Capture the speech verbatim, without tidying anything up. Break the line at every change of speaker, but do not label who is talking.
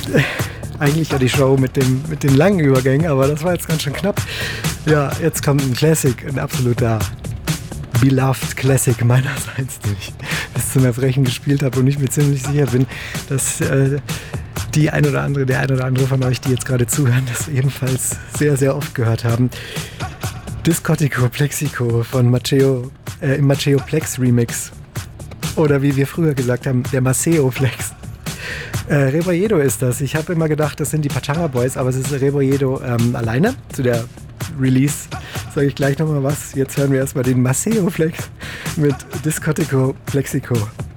Eigentlich ja die Show mit, dem, mit den langen Übergängen, aber das war jetzt ganz schön knapp. Ja, jetzt kommt ein Classic, ein absoluter beloved Classic meinerseits, den ich bis zum Erbrechen gespielt habe und ich mir ziemlich sicher bin, dass äh, die ein oder andere, der ein oder andere von euch, die jetzt gerade zuhören, das ebenfalls sehr, sehr oft gehört haben. Discotico Plexico von Maceo, äh, im Maceo Plex Remix. Oder wie wir früher gesagt haben, der Maceo Flex. Äh, Rebolledo ist das. Ich habe immer gedacht, das sind die Pachanga Boys, aber es ist Rebolledo ähm, alleine. Zu der Release sage ich gleich nochmal was. Jetzt hören wir erstmal den Maceo Flex mit Discotico Plexico.